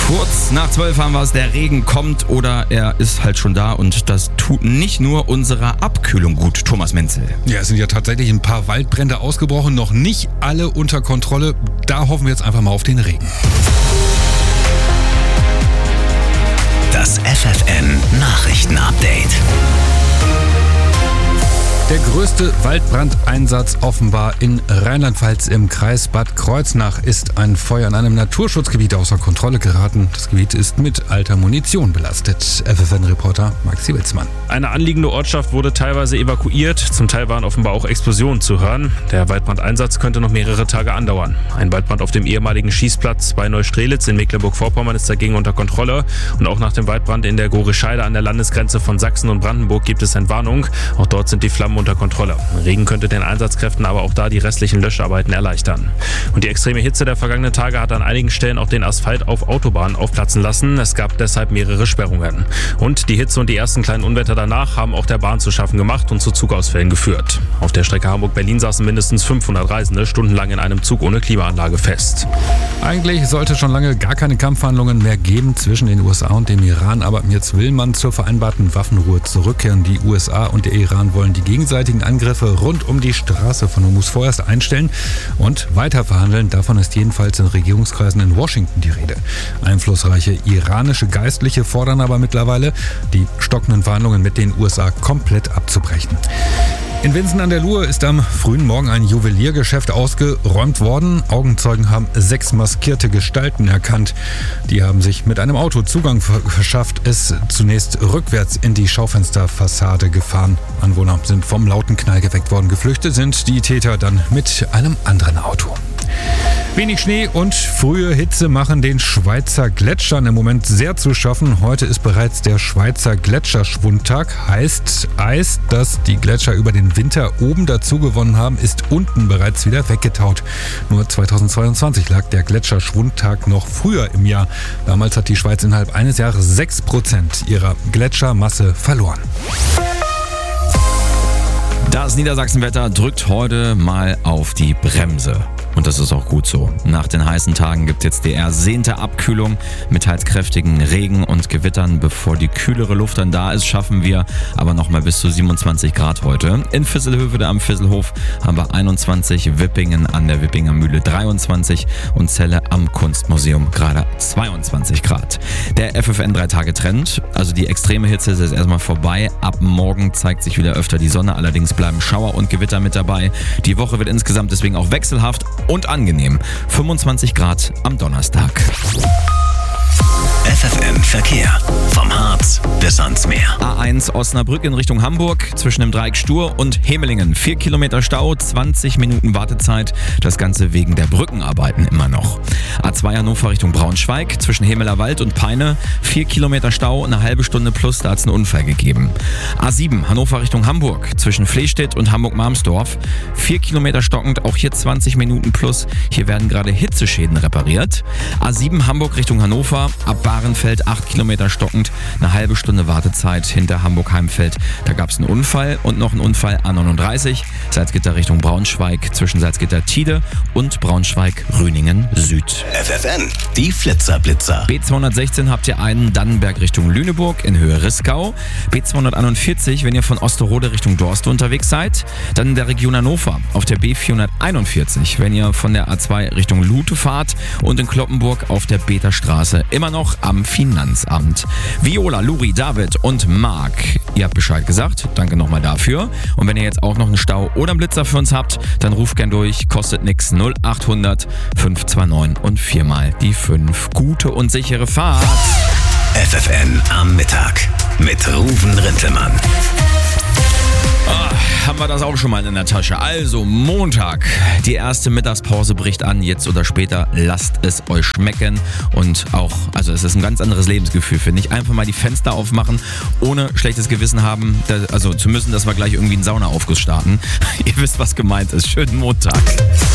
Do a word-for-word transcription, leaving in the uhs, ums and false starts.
Kurz nach zwölf haben wir es, der Regen kommt oder er ist halt schon da und das tut nicht nur unserer Abkühlung gut, Thomas Menzel. Ja, es sind ja tatsächlich ein paar Waldbrände ausgebrochen, noch nicht alle unter Kontrolle. Da hoffen wir jetzt einfach mal auf den Regen. Das F F N Nachrichten-Update. Der größte Waldbrandeinsatz offenbar in Rheinland-Pfalz im Kreis Bad Kreuznach ist ein Feuer in einem Naturschutzgebiet außer Kontrolle geraten. Das Gebiet ist mit alter Munition belastet. F F N-Reporter Maxi Witzmann. Eine anliegende Ortschaft wurde teilweise evakuiert. Zum Teil waren offenbar auch Explosionen zu hören. Der Waldbrandeinsatz könnte noch mehrere Tage andauern. Ein Waldbrand auf dem ehemaligen Schießplatz bei Neustrelitz in Mecklenburg-Vorpommern ist dagegen unter Kontrolle. Und auch nach dem Waldbrand in der Gorischeide an der Landesgrenze von Sachsen und Brandenburg gibt es Entwarnung. Auch dort sind die Flammen unter Kontrolle. Regen könnte den Einsatzkräften aber auch da die restlichen Löscharbeiten erleichtern. Und die extreme Hitze der vergangenen Tage hat an einigen Stellen auch den Asphalt auf Autobahnen aufplatzen lassen. Es gab deshalb mehrere Sperrungen. Und die Hitze und die ersten kleinen Unwetter danach haben auch der Bahn zu schaffen gemacht und zu Zugausfällen geführt. Auf der Strecke Hamburg-Berlin saßen mindestens fünfhundert Reisende stundenlang in einem Zug ohne Klimaanlage fest. Eigentlich sollte schon lange gar keine Kampfverhandlungen mehr geben zwischen den U S A und dem Iran, aber jetzt will man zur vereinbarten Waffenruhe zurückkehren. Die U S A und der Iran wollen die gegenseitigen Angriffe rund um die Straße von Hormuz vorerst einstellen und weiter verhandeln. Davon ist jedenfalls in Regierungskreisen in Washington die Rede. Einflussreiche iranische Geistliche fordern aber mittlerweile, die stockenden Verhandlungen mit den U S A komplett abzubrechen. In Winsen an der Luhe ist am frühen Morgen ein Juweliergeschäft ausgeräumt worden. Augenzeugen haben sechs maskierte Gestalten erkannt. Die haben sich mit einem Auto Zugang verschafft, es zunächst rückwärts in die Schaufensterfassade gefahren. Anwohner sind vom lauten Knall geweckt worden. Geflüchtet sind die Täter dann mit einem anderen Auto. Wenig Schnee und frühe Hitze machen den Schweizer Gletschern im Moment sehr zu schaffen. Heute ist bereits der Schweizer Gletscherschwundtag. Heißt, Eis, das die Gletscher über den Winter oben dazu gewonnen haben, ist unten bereits wieder weggetaut. Nur zweitausendzweiundzwanzig lag der Gletscherschwundtag noch früher im Jahr. Damals hat die Schweiz innerhalb eines Jahres sechs Prozent ihrer Gletschermasse verloren. Das Niedersachsenwetter drückt heute mal auf die Bremse. Und das ist auch gut so. Nach den heißen Tagen gibt es jetzt die ersehnte Abkühlung mit teils kräftigen Regen und Gewittern. Bevor die kühlere Luft dann da ist, schaffen wir aber nochmal bis zu siebenundzwanzig Grad heute. In Visselhövede am Visselhof haben wir einundzwanzig, Wippingen an der Wippinger Mühle dreiundzwanzig und Celle am Kunstmuseum gerade zweiundzwanzig Grad. Der F F N drei Tage Trend, also die extreme Hitze ist jetzt erstmal vorbei. Ab morgen zeigt sich wieder öfter die Sonne, allerdings bleiben Schauer und Gewitter mit dabei. Die Woche wird insgesamt deswegen auch wechselhaft und angenehm. fünfundzwanzig Grad am Donnerstag. F F N Verkehr. Vom Harz bis ans Meer. A eins Osnabrück in Richtung Hamburg zwischen dem Dreieck Stur und Hemelingen. Vier Kilometer Stau, zwanzig Minuten Wartezeit. Das Ganze wegen der Brückenarbeiten immer noch. A zwei Hannover Richtung Braunschweig zwischen Hemelerwald und Peine. Vier Kilometer Stau, eine halbe Stunde plus, da hat es einen Unfall gegeben. A sieben Hannover Richtung Hamburg zwischen Flehstedt und Hamburg-Marmsdorf. Vier Kilometer stockend, auch hier zwanzig Minuten plus. Hier werden gerade Hitzeschäden repariert. A sieben Hamburg Richtung Hannover. Ab Bahrenfeld acht Kilometer stockend, eine halbe Stunde Wartezeit hinter Hamburg-Heimfeld. Da gab es einen Unfall und noch einen Unfall A neununddreißig, Salzgitter Richtung Braunschweig zwischen Salzgitter-Tide und Braunschweig-Rüningen Süd. F F N, die Flitzer-Blitzer. B zweihundertsechzehn habt ihr einen Dannenberg Richtung Lüneburg in Höhe Riskau. B zweihunderteinundvierzig, wenn ihr von Osterode Richtung Dorst unterwegs seid. Dann in der Region Hannover auf der B vierhunderteinundvierzig, wenn ihr von der A zwei Richtung Lute fahrt. Und in Kloppenburg auf der Beterstraße immer noch am Finanzamt. Viola, Luri, David und Marc, ihr habt Bescheid gesagt. Danke nochmal dafür. Und wenn ihr jetzt auch noch einen Stau oder einen Blitzer für uns habt, dann ruft gern durch. Kostet nix. null achthundert fünf zwei neun und viermal die fünf. Gute und sichere Fahrt. F F N am Mittag mit Ruven Rintelmann. Oh, haben wir das auch schon mal in der Tasche. Also Montag, die erste Mittagspause bricht an, jetzt oder später, lasst es euch schmecken und auch, also es ist ein ganz anderes Lebensgefühl, finde ich. Einfach mal die Fenster aufmachen, ohne schlechtes Gewissen haben, also zu müssen, dass wir gleich irgendwie einen Saunaaufguss starten. Ihr wisst, was gemeint ist. Schönen Montag.